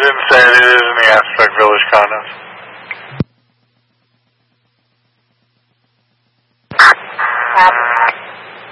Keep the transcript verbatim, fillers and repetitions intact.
didn't say it. It is in the Aspect Village condos. Copy.